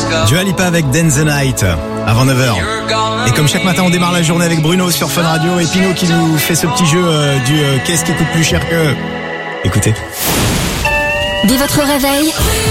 Dua Lipa avec Dance the Night avant 9h. Et comme chaque matin on démarre la journée avec Bruno sur Fun Radio et Pino qui nous fait ce petit jeu du qu'est-ce qui coûte plus cher que... Écoutez. Dès votre réveil.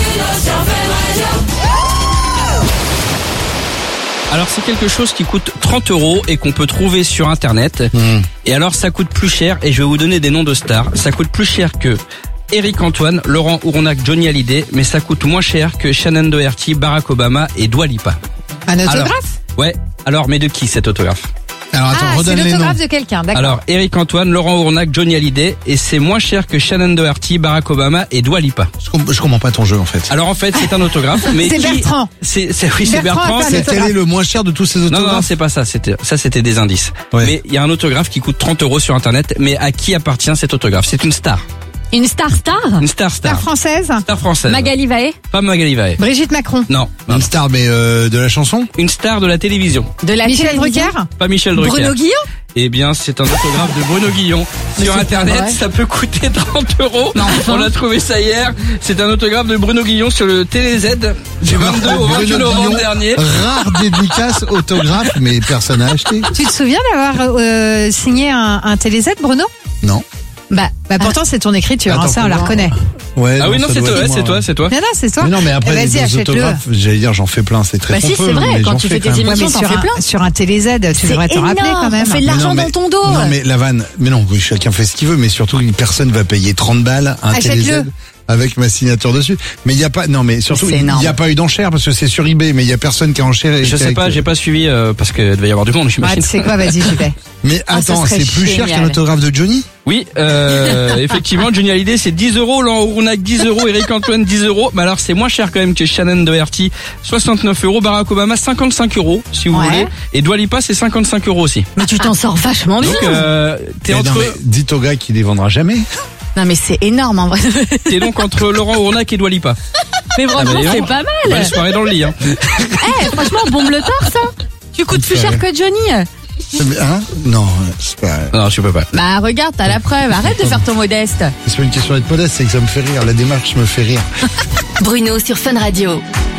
Alors c'est quelque chose qui coûte 30 € et qu'on peut trouver sur internet. Et alors ça coûte plus cher et je vais vous donner des noms de stars. Ça coûte plus cher que Eric Antoine, Laurent Houronac, Johnny Hallyday, mais ça coûte moins cher que Shannon Doherty, Barack Obama et Dua Lipa. Un autographe? Alors, ouais. Alors mais de qui cet autographe? Alors attends, c'est redonne les noms. l'autographe de quelqu'un, d'accord. Alors Eric Antoine, Laurent Houronac, Johnny Hallyday et c'est moins cher que Shannon Doherty, Barack Obama et Dua Lipa. Je comprends pas ton jeu en fait. Alors en fait c'est un autographe, mais C'est Bertrand. C'est Bertrand Bertrand. a pas C'est quel est le moins cher de tous ces autographes? Non, c'est pas ça. C'était des indices. Ouais. Mais il y a un autographe qui coûte 30 € sur internet. Mais à qui appartient cet autographe? C'est une star. Une star? Une star. Star française. Star française. Magali Vaé? Pas Magali Vaé. Brigitte Macron. Non. Une star mais de la chanson? Une star de la télévision. De la Michel télévision? Drucker. Pas Michel Drucker. Bruno Guillon? Eh bien, c'est un autographe de Bruno Guillon. Mais Sur c'est pas internet, vrai. ça peut coûter 30 €. On a trouvé ça hier. C'est un autographe de Bruno Guillon sur le TéléZ du 22 au 28 Bruno novembre Guillon, dernier. Rare dédicace autographe, mais personne n'a acheté. Tu te souviens d'avoir signé un TéléZ, Bruno? Non. Bah pourtant c'est ton écriture, Attends, ça on la comment reconnaît. Ouais. Ah oui, non, ça c'est doit toi, être ouais, moi. c'est toi. Non, c'est toi. Mais non, mais après, Eh, vas-y, les achète-le. autographes, j'allais dire, j'en fais plein, c'est très Bah si, pompeux, c'est vrai, mais quand j'en tu fais tes quand même. Ouais, mais émissions, t'en fais plein. sur un TéléZ, tu devrais te rappeler quand même. On fait de l'argent Mais non, dans ton dos. Non, mais la vanne, mais non, oui, chacun fait ce qu'il veut, mais surtout, personne va payer 30 balles un Achète-le. TéléZ avec ma signature dessus. Mais il y a pas, non, mais surtout, C'est il énorme. n'y a pas eu d'enchère parce que c'est sur eBay, mais il y a personne qui a enchère. Je sais pas, j'ai pas suivi parce que devait y avoir du monde, Ouais, j'imagine. tu sais quoi, vas-y, j'y vais. Mais attends, ce serait c'est plus cher génial. qu'un autographe de Johnny? Oui, effectivement, Johnny Hallyday c'est 10 €, Laurent Houronac 10 €, Eric Antoine 10 €. Mais alors c'est moins cher quand même que Shannon Doherty, 69 €, Barack Obama 55 € si vous Ouais. voulez, et Dua Lipa c'est 55 € aussi. Mais tu t'en sors vachement bien. Donc t'es Eh non, entre, mais dites au gars qu'il les vendra jamais. Non mais c'est énorme en vrai. t'es donc entre Laurent Houronac et Dua Lipa. Mais franchement, bah, c'est dis donc. pas Belle mal. soirée dans le lit. Hein. Franchement, bombe le torse, hein. Tu coûtes plus cher que Johnny. Hein? Non, c'est pas, Non, je peux pas. Bah regarde, t'as la preuve. Arrête de faire ton modeste. c'est pas une question d'être modeste, c'est que ça me fait rire. La démarche me fait rire. Bruno sur Fun Radio.